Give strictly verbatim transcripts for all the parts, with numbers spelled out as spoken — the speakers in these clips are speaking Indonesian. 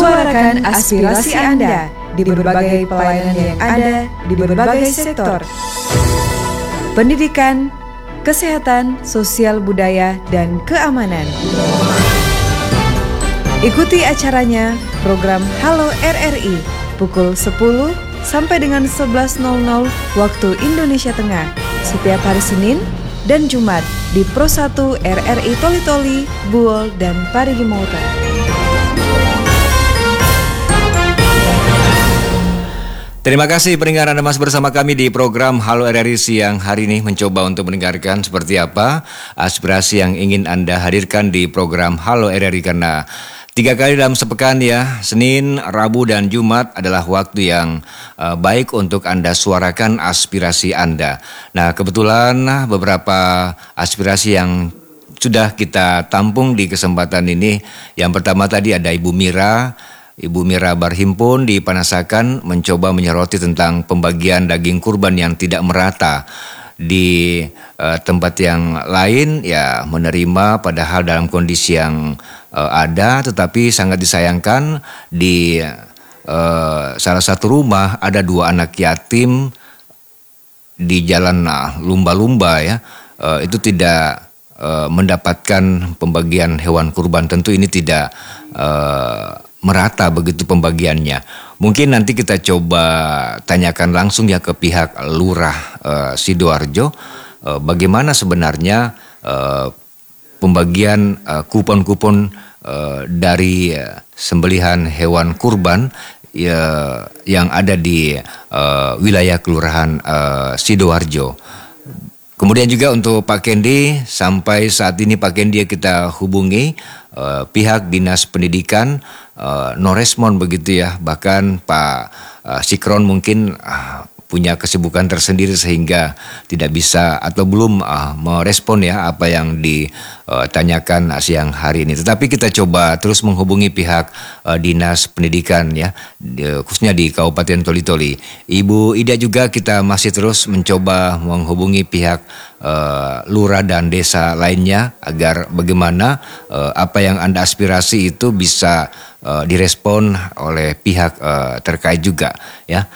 Suarakan aspirasi Anda di berbagai pelayanan yang ada di berbagai sektor. Pendidikan, kesehatan, sosial budaya, dan keamanan. Ikuti acaranya program Halo R R I pukul sepuluh sampai dengan sebelas nol nol waktu Indonesia Tengah setiap hari Senin dan Jumat di Pro satu R R I Toli Toli, Buol, dan Parigi Motong. Terima kasih pendengar, Anda masih bersama kami di program Halo R R I siang hari ini, mencoba untuk mendengarkan seperti apa aspirasi yang ingin Anda hadirkan di program Halo R R I, karena tiga kali dalam sepekan ya, Senin, Rabu, dan Jumat adalah waktu yang uh, baik untuk Anda suarakan aspirasi Anda. Nah, kebetulan beberapa aspirasi yang sudah kita tampung di kesempatan ini. Yang pertama tadi ada Ibu Mira. Ibu Mira Barhimpun di Panasakan mencoba menyoroti tentang pembagian daging kurban yang tidak merata. Di uh, tempat yang lain ya menerima, padahal dalam kondisi yang uh, ada, tetapi sangat disayangkan di uh, salah satu rumah ada dua anak yatim di jalan uh, lumba-lumba ya, uh, itu tidak uh, mendapatkan pembagian hewan kurban. Tentu ini tidak uh, merata begitu pembagiannya. Mungkin nanti kita coba tanyakan langsung ya ke pihak Lurah uh, Sidoarjo, uh, bagaimana sebenarnya uh, pembagian uh, kupon-kupon uh, dari uh, sembelihan hewan kurban uh, yang ada di uh, wilayah Kelurahan uh, Sidoarjo. Kemudian juga untuk Pak Kendi, sampai saat ini Pak Kendi kita hubungi uh, pihak Dinas Pendidikan, uh, no respon begitu ya. Bahkan Pak uh, Sikron mungkin uh, punya kesibukan tersendiri sehingga tidak bisa atau belum uh, merespon ya apa yang ditanyakan uh, siang hari ini. Tetapi kita coba terus menghubungi pihak uh, Dinas Pendidikan ya, di, khususnya di Kabupaten Toli Toli. Ibu Ida juga kita masih terus mencoba menghubungi pihak uh, lurah dan desa lainnya agar bagaimana uh, apa yang Anda aspirasi itu bisa uh, direspon oleh pihak uh, terkait juga ya.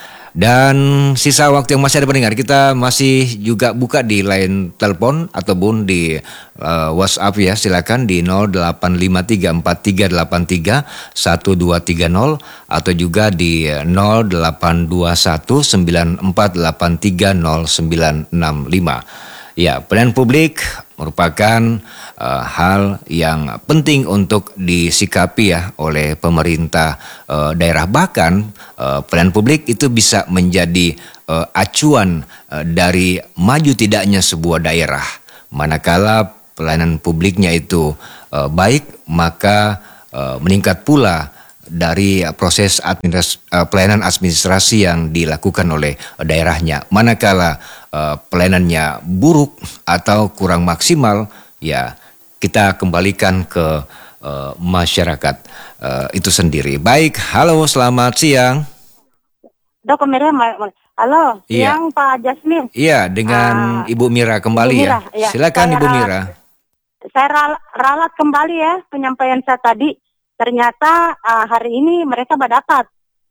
Dan sisa waktu yang masih ada pendengar, kita masih juga buka di line telepon ataupun di uh, WhatsApp ya, silakan di nol delapan lima tiga empat tiga delapan tiga satu dua tiga nol atau juga di nol delapan dua satu sembilan empat delapan tiga nol sembilan enam lima. Ya, pelayanan publik merupakan uh, hal yang penting untuk disikapi ya oleh pemerintah uh, daerah. Bahkan uh, pelayanan publik itu bisa menjadi uh, acuan uh, dari maju tidaknya sebuah daerah. Manakala pelayanan publiknya itu uh, baik, maka uh, meningkat pula dari proses administrasi, uh, pelayanan administrasi yang dilakukan oleh daerahnya. Manakala uh, pelayanannya buruk atau kurang maksimal, ya kita kembalikan ke uh, masyarakat uh, itu sendiri. Baik, halo, selamat siang. Dok, Mira, halo, iya. Siang Pak Jasmine. Iya, dengan uh, Ibu Mira kembali Ibu Mira, ya. ya. Silakan saya Ibu Mira. Saya ralat kembali ya penyampaian saya tadi. Ternyata uh, hari ini mereka berdapat.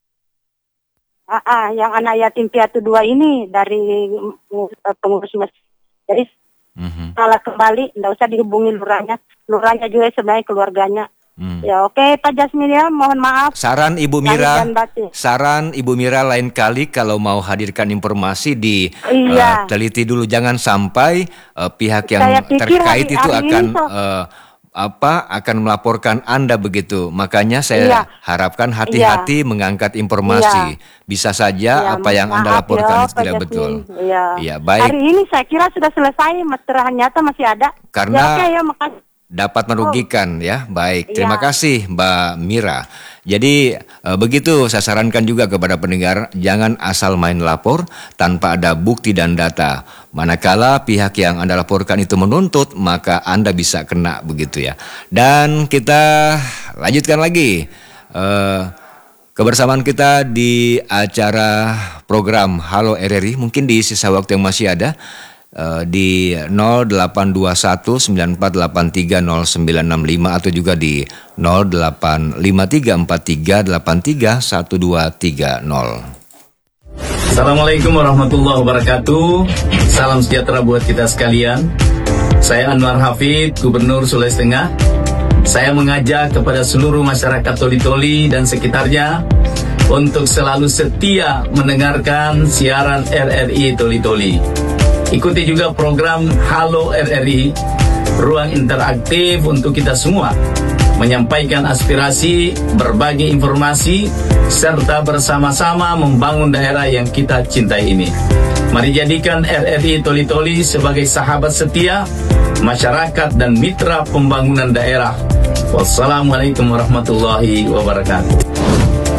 Uh, uh, yang anak yatim piatu dua ini dari uh, pengurus masjid. Jadi mm-hmm. salah kembali, tidak usah dihubungi lurahnya. Lurahnya juga sebenarnya keluarganya. Mm. Ya oke okay, Pak Jasmine ya, mohon maaf. Saran Ibu Mira, saran Ibu Mira lain kali kalau mau hadirkan informasi di iya. uh, teliti dulu, jangan sampai uh, pihak yang terkait hari, itu hari akan so- uh, apa akan melaporkan Anda begitu. Makanya saya iya. harapkan hati-hati iya. mengangkat informasi. Iya. Bisa saja iya, apa yang Anda laporkan ya, itu tidak betul. Iya. Iya, baik. Hari ini saya kira sudah selesai, ternyata masih ada. Karena ya, okay, ya, makasih. Dapat merugikan oh. ya. Baik, terima iya. kasih Mbak Mira. Jadi e, begitu saya sarankan juga kepada pendengar, jangan asal main lapor tanpa ada bukti dan data. Manakala pihak yang Anda laporkan itu menuntut, maka Anda bisa kena begitu ya. Dan kita lanjutkan lagi e, kebersamaan kita di acara program Halo R R I. Mungkin di sisa waktu yang masih ada, Uh, di nol delapan dua satu sembilan empat delapan tiga nol sembilan enam lima atau juga di nol delapan lima tiga empat tiga delapan tiga satu dua tiga nol. Assalamualaikum warahmatullahi wabarakatuh. Salam sejahtera buat kita sekalian. Saya Anwar Hafid, Gubernur Sulawesi Tengah. Saya mengajak kepada seluruh masyarakat Toli-Toli dan sekitarnya untuk selalu setia mendengarkan siaran R R I Toli-Toli. Ikuti juga program Halo R R I, ruang interaktif untuk kita semua menyampaikan aspirasi, berbagi informasi, serta bersama-sama membangun daerah yang kita cintai ini. Mari jadikan R R I Toli-Toli sebagai sahabat setia masyarakat dan mitra pembangunan daerah. Wassalamualaikum warahmatullahi wabarakatuh.